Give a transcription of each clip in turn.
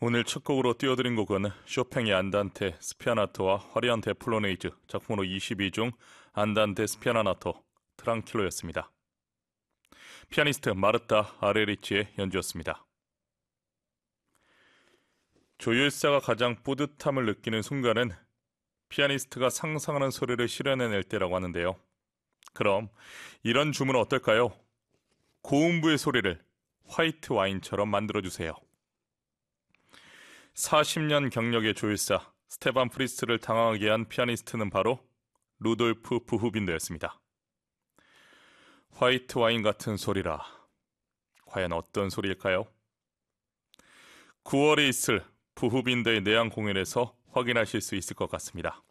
오늘 첫 곡으로 띄워드린 곡은 쇼팽의 안단테 스피아나토와 화려한 데플로네이즈 작품으로 22 중 안단테 스피아나토 트랑킬로였습니다. 피아니스트 마르타 아레리치의 연주였습니다. 조율사가 가장 뿌듯함을 느끼는 순간은 피아니스트가 상상하는 소리를 실현해낼 때라고 하는데요. 그럼 이런 주문 어떨까요? 고음부의 소리를 화이트 와인처럼 만들어주세요. 40년 경력의 조율사 스테반 프리스트를 당황하게 한 피아니스트는 바로 루돌프 부흐빈더였습니다. 화이트 와인 같은 소리라. 과연 어떤 소리일까요? 9월에 있을 부흐빈더의 내한 공연에서 확인하실 수 있을 것 같습니다.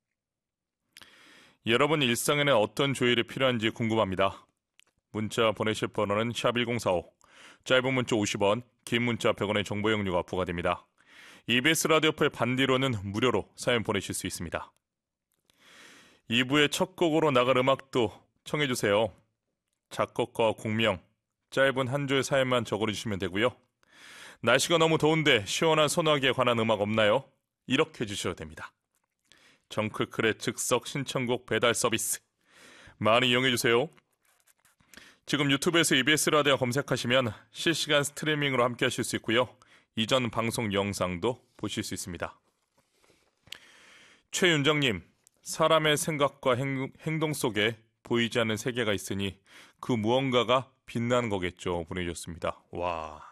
여러분 일상에는 어떤 조율이 필요한지 궁금합니다. 문자 보내실 번호는 샵1045, 짧은 문자 50원, 긴 문자 100원의 정보 용료가 부과됩니다. EBS 라디오풀 반디로는 무료로 사연 보내실 수 있습니다. 2부의 첫 곡으로 나갈 음악도 청해주세요. 작곡가와 곡명, 짧은 한 줄 사연만 적어주시면 되고요. 날씨가 너무 더운데 시원한 소나기에 관한 음악 없나요? 이렇게 해주셔도 됩니다. 정클클의 즉석 신청곡 배달 서비스 많이 이용해주세요. 지금 유튜브에서 EBS 라디오 검색하시면 실시간 스트리밍으로 함께 하실 수 있고요. 이전 방송 영상도 보실 수 있습니다. 최윤정님, 사람의 생각과 행동 속에 보이지 않는 세계가 있으니 그 무언가가 빛나는 거겠죠. 보내주셨습니다. 와,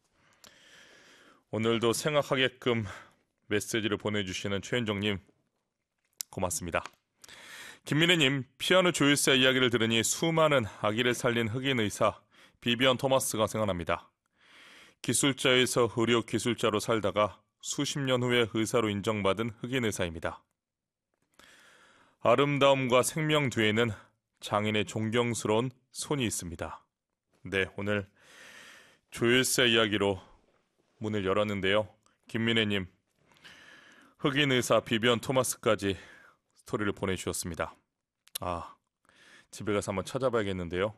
오늘도 생각하게끔 메시지를 보내주시는 최윤정님 고맙습니다. 김민혜님, 피아노 조율사 이야기를 들으니 수많은 아기를 살린 흑인 의사 비비언 토마스가 생각납니다. 기술자에서 의료 기술자로 살다가 수십 년 후에 의사로 인정받은 흑인 의사입니다. 아름다움과 생명 뒤에는 장인의 존경스러운 손이 있습니다. 네, 오늘 조율사 이야기로 문을 열었는데요. 김민혜님, 흑인 의사 비비언 토마스까지 스토리를 보내주셨습니다. 집에 가서 한번 찾아봐야겠는데요.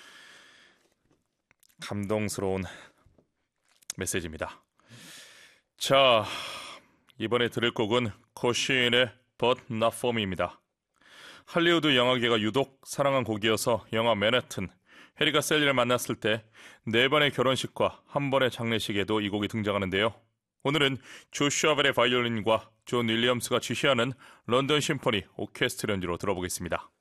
감동스러운 메시지입니다. 자, 이번에 들을 곡은 코시인의 But Not For Me입니다. 할리우드 영화계가 유독 사랑한 곡이어서 영화 맨해튼, 해리가 셀리를 만났을 때 4번의 결혼식과 1번의 장례식에도 이 곡이 등장하는데요. 오늘은 조슈아 벨의 바이올린과 존 윌리엄스가 지휘하는 런던 심포니 오케스트라 연주로 들어보겠습니다.